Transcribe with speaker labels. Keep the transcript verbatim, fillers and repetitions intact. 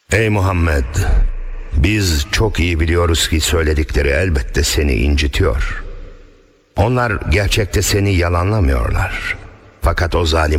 Speaker 1: Ey Muhammed! Biz çok iyi biliyoruz ki söyledikleri elbette seni incitiyor. Onlar gerçekte seni yalanlamıyorlar. Fakat o zalim